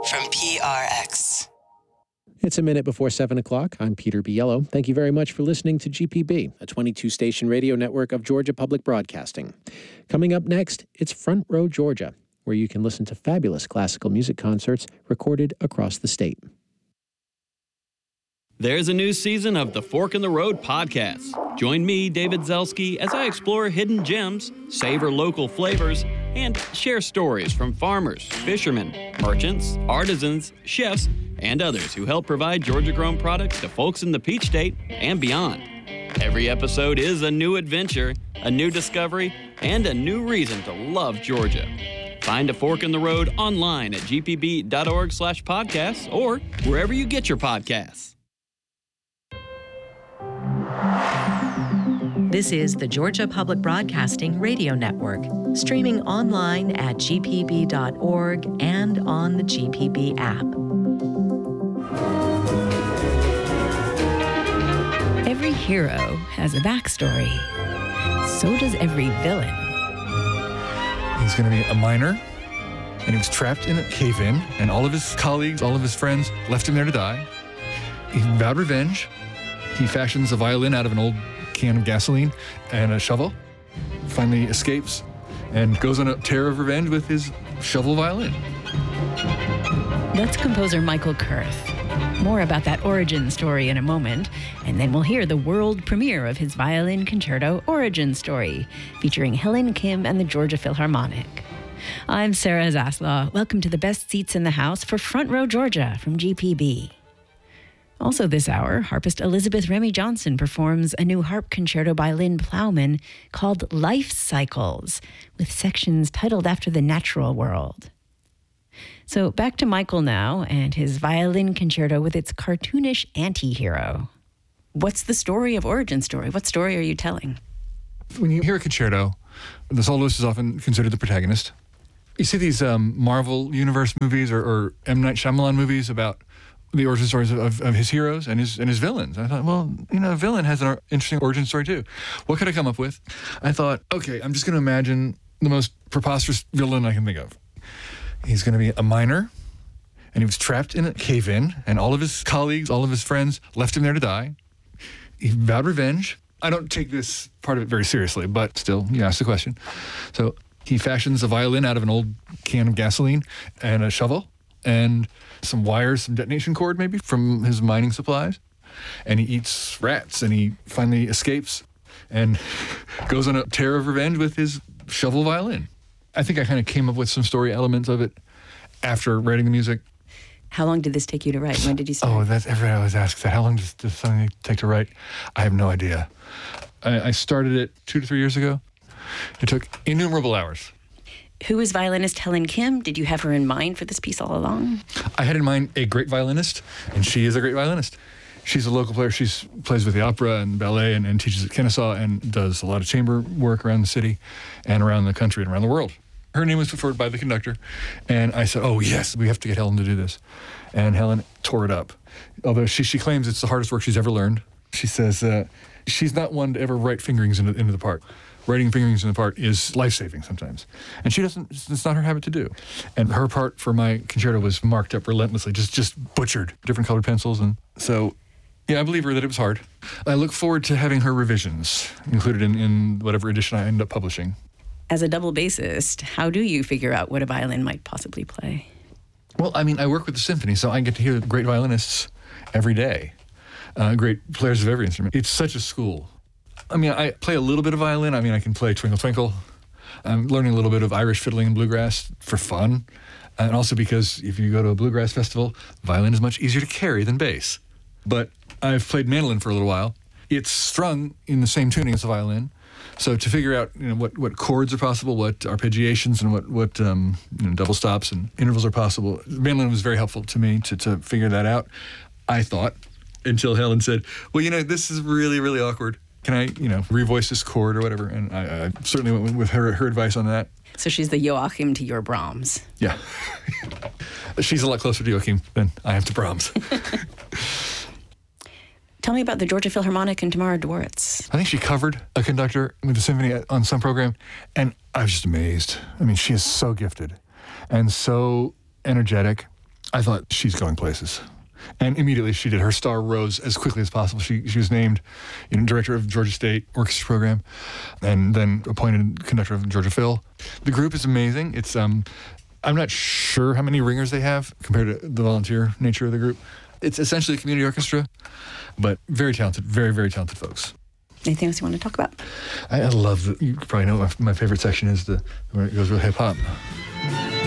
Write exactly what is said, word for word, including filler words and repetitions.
from P R X. It's a minute before seven o'clock. I'm Peter Biello. Thank you very much for listening to G P B, a twenty-two station radio network of Georgia Public Broadcasting. Coming up next, it's Front Row Georgia, where you can listen to fabulous classical music concerts recorded across the state. There's a new season of the Fork in the Road podcast. Join me, David Zelski, as I explore hidden gems, savor local flavors, and share stories from farmers, fishermen, merchants, artisans, chefs, and others who help provide Georgia-grown products to folks in the Peach State and beyond. Every episode is a new adventure, a new discovery, and a new reason to love Georgia. Find a Fork in the Road online at g p b dot org slash podcasts or wherever you get your podcasts. This is the Georgia Public Broadcasting Radio Network, streaming online at g p b dot org and on the G P B app. Every hero has a backstory. So does every villain. He's going to be a miner, and he was trapped in a cave-in, and all of his colleagues, all of his friends left him there to die. He vowed revenge. He fashions a violin out of an old can of gasoline and a shovel, finally escapes, and goes on a tear of revenge with his shovel violin. That's composer Michael Kurth. More about that origin story in a moment, and then we'll hear the world premiere of his violin concerto, Origin Story, featuring Helen Kim and the Georgia Philharmonic. I'm Sarah Zaslaw. Welcome to the best seats in the house for Front Row Georgia from G P B. Also this hour, harpist Elizabeth Remy Johnson performs a new harp concerto by Lynn Plowman called Life Cycles, with sections titled after the natural world. So back to Michael now and his violin concerto with its cartoonish anti-hero. What's the story of Origin Story? What story are you telling? When you hear a concerto, the soloist is often considered the protagonist. You see these um, Marvel Universe movies or, or M. Night Shyamalan movies about the origin stories of, of his heroes and his and his villains. I thought, well, you know, a villain has an interesting origin story too. What could I come up with? I thought, okay, I'm just going to imagine the most preposterous villain I can think of. He's going to be a miner, and he was trapped in a cave-in, and all of his colleagues, all of his friends left him there to die. He vowed revenge. I don't take this part of it very seriously, but still, you asked the question. So he fashions a violin out of an old can of gasoline and a shovel and some wires, some detonation cord maybe from his mining supplies. And he eats rats, and he finally escapes and goes on a tear of revenge with his shovel violin. I think I kind of came up with some story elements of it after writing the music. How long did this take you to write? When did you start? Oh, that's everybody always asks that. How long does, does something take to write? I have no idea. I, I started it two to three years ago. It took innumerable hours. Who is violinist Helen Kim? Did you have her in mind for this piece all along? I had in mind a great violinist, and she is a great violinist. She's a local player. She plays with the opera and ballet and, and teaches at Kennesaw and does a lot of chamber work around the city and around the country and around the world. Her name was put forward by the conductor, and I said, oh, yes, we have to get Helen to do this. And Helen tore it up. Although she, she claims it's the hardest work she's ever learned. She says uh, she's not one to ever write fingerings into, into the part. Writing fingerings in the part is life-saving sometimes. And she doesn't, it's not her habit to do. And her part for my concerto was marked up relentlessly, just, just butchered, different colored pencils. And so, yeah, I believe her that it was hard. I look forward to having her revisions included in, in whatever edition I end up publishing. As a double bassist, how do you figure out what a violin might possibly play? Well, I mean, I work with the symphony, so I get to hear great violinists every day, uh, great players of every instrument. It's such a school. I mean, I play a little bit of violin. I mean, I can play Twinkle Twinkle. I'm learning a little bit of Irish fiddling and bluegrass for fun, and also because if you go to a bluegrass festival, violin is much easier to carry than bass. But I've played mandolin for a little while. It's strung in the same tuning as the violin. So to figure out, you know, what, what chords are possible, what arpeggiations and what, what um, you know, double stops and intervals are possible, mandolin was very helpful to me to, to figure that out, I thought, until Helen said, well, you know, this is really, really awkward. Can I, you know, revoice this chord or whatever? And I, I certainly went with her, her advice on that. So she's the Joachim to your Brahms. Yeah. She's a lot closer to Joachim than I am to Brahms. Tell me about the Georgia Philharmonic and Tamara Dworitz. I think she covered a conductor with the symphony on some program, and I was just amazed. I mean, she is so gifted and so energetic I thought she's going places. And immediately she did. Her star rose as quickly as possible. She she was named, you know, director of Georgia State Orchestra Program, and then appointed conductor of Georgia Phil. The group is amazing. It's um, I'm not sure how many ringers they have compared to the volunteer nature of the group. It's essentially a community orchestra, but very talented, very, very talented folks. Anything else you want to talk about? I, I love, the, you probably know my, my favorite section is the where it goes real hip-hop.